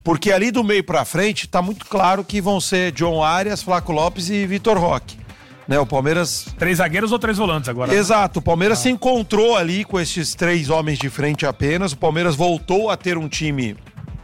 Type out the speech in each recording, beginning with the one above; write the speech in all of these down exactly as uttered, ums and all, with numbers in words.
Porque ali do meio pra frente tá muito claro que vão ser John Arias, Flaco Lopes e Vitor Roque. Né, o Palmeiras... Três zagueiros ou três volantes agora? Exato, o Palmeiras ah. se encontrou ali com esses três homens de frente apenas. O Palmeiras voltou a ter um time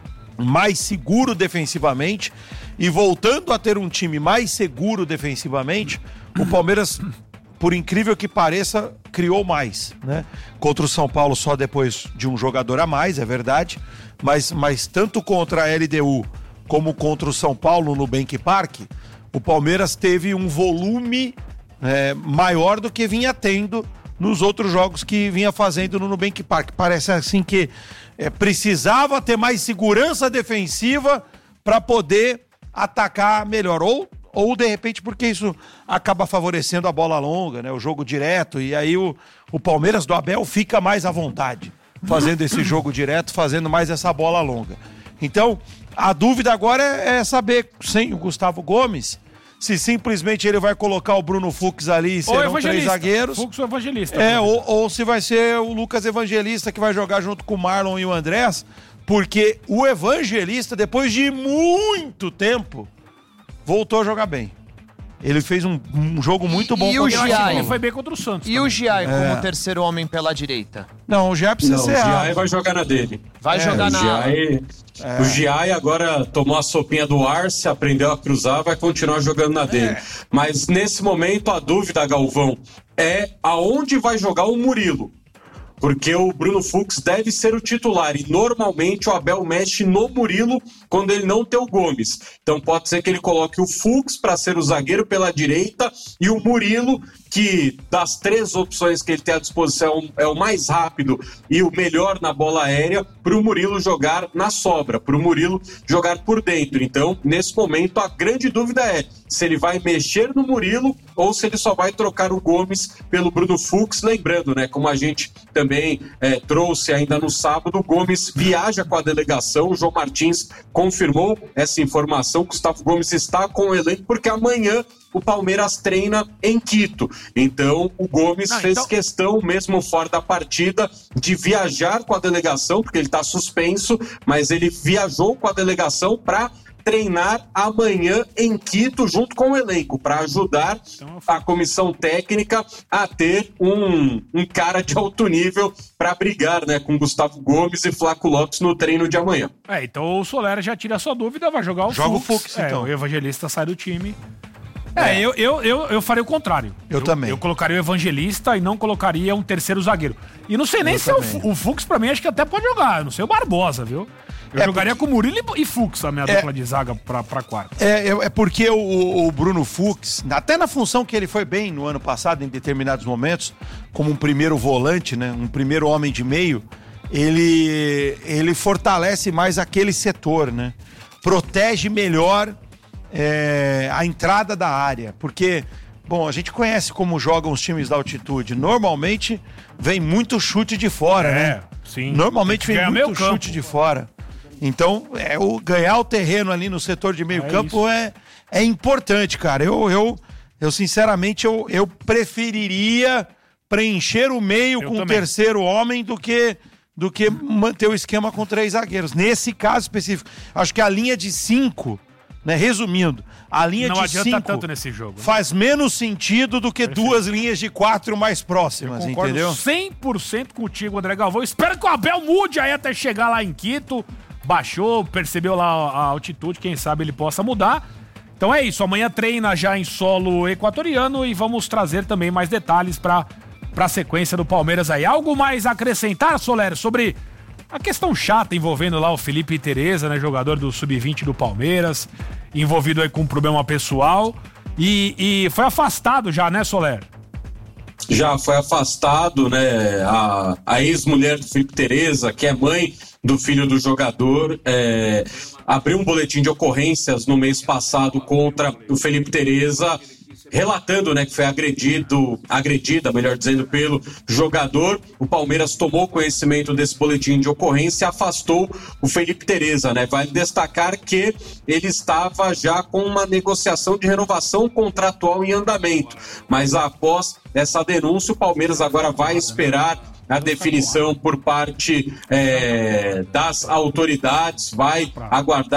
mais seguro defensivamente. E voltando a ter um time mais seguro defensivamente, o Palmeiras, por incrível que pareça, criou mais, né? Contra o São Paulo só depois de um jogador a mais, é verdade, mas, mas tanto contra a L D U como contra o São Paulo no Nubank Park, o Palmeiras teve um volume é, maior do que vinha tendo nos outros jogos que vinha fazendo no Nubank Park. Parece assim que é, precisava ter mais segurança defensiva para poder atacar melhor, ou, ou de repente porque isso acaba favorecendo a bola longa, né? O jogo direto, e aí o, o Palmeiras do Abel fica mais à vontade fazendo esse jogo direto, fazendo mais essa bola longa. Então, a dúvida agora é, é saber, sem o Gustavo Gomes, se simplesmente ele vai colocar o Bruno Fux ali e serão três zagueiros. Fux ou Evangelista. É, ou, ou se vai ser o Lucas Evangelista que vai jogar junto com o Marlon e o Andrés, porque o Evangelista, depois de muito tempo, voltou a jogar bem. Ele fez um, um jogo muito bom. E o Giai? Ele foi bem contra o Santos. E também. o Giai É. como terceiro homem pela direita? Não, o Giai precisa Não, ser o Giai errado. vai jogar na dele. Vai É, jogar O na... Giai, É. o Giai agora tomou a sopinha do Arce, aprendeu a cruzar, vai continuar jogando na dele. É. Mas nesse momento a dúvida, Galvão, é aonde vai jogar o Murilo. Porque o Bruno Fux deve ser o titular e normalmente o Abel mexe no Murilo quando ele não tem o Gomes. Então pode ser que ele coloque o Fux para ser o zagueiro pela direita e o Murilo, que das três opções que ele tem à disposição é o mais rápido e o melhor na bola aérea, para o Murilo jogar na sobra, para o Murilo jogar por dentro. Então, nesse momento, a grande dúvida é se ele vai mexer no Murilo ou se ele só vai trocar o Gomes pelo Bruno Fux. Lembrando, né, como a gente também é, trouxe ainda no sábado, o Gomes viaja com a delegação, o João Martins confirmou essa informação, Gustavo Gomes está com o elenco porque amanhã o Palmeiras treina em Quito. Então, o Gomes Não, fez então... questão, mesmo fora da partida, de viajar com a delegação, porque ele está suspenso, mas ele viajou com a delegação para treinar amanhã em Quito junto com o elenco, para ajudar a comissão técnica a ter um, um cara de alto nível para brigar, né, com Gustavo Gomes e Flaco Lopes no treino de amanhã. É, então o Solera já tira a sua dúvida, vai jogar o Joga Fux. o Fux, então. É, o Evangelista sai do time. É, é. Eu, eu, eu, eu faria o contrário. Eu, eu também. Eu colocaria o Evangelista e não colocaria um terceiro zagueiro. E não sei nem eu se é o, o Fux, pra mim, acho que até pode jogar. Eu não sei o Barbosa, viu? Eu é jogaria porque... com o Murilo e Fux, a minha é... dupla de zaga pra, pra quarta. É, é porque o, o Bruno Fux, até na função que ele foi bem no ano passado, em determinados momentos, como um primeiro volante, né, um primeiro homem de meio, ele, ele fortalece mais aquele setor, né? Protege melhor é, a entrada da área, porque, bom, a gente conhece como jogam os times da altitude. Normalmente vem muito chute de fora, é, né? Sim. Normalmente vem muito chute campo. de fora. Então, é, o, ganhar o terreno ali no setor de meio é campo é, é importante, cara. Eu, eu, eu sinceramente, eu, eu preferiria preencher o meio eu com o terceiro homem do que, do que manter o esquema com três zagueiros. Nesse caso específico, acho que a linha de cinco, né, resumindo, a linha não de cinco adianta tanto nesse jogo, né? Faz menos sentido do que Perfeito. duas linhas de quatro mais próximas, eu concordo entendeu? cem por cento contigo, André Galvão. Espero que o Abel mude aí até chegar lá em Quito. Baixou, percebeu lá a altitude, quem sabe ele possa mudar. Então é isso, amanhã treina já em solo equatoriano e vamos trazer também mais detalhes para a sequência do Palmeiras aí. Algo mais a acrescentar, Soler, sobre a questão chata envolvendo lá o Felipe Tereza, né, jogador do sub vinte do Palmeiras, envolvido aí com um problema pessoal e, e foi afastado já, né, Soler? Já foi afastado, né, a, a ex-mulher do Felipe Tereza, que é mãe do filho do jogador, é, abriu um boletim de ocorrências no mês passado contra o Felipe Tereza, relatando, né, que foi agredido, agredida, melhor dizendo, pelo jogador. O Palmeiras tomou conhecimento desse boletim de ocorrência e afastou o Felipe Tereza, né? Vale destacar que ele estava já com uma negociação de renovação contratual em andamento, mas após essa denúncia, o Palmeiras agora vai esperar a definição por parte é, das autoridades, vai aguardar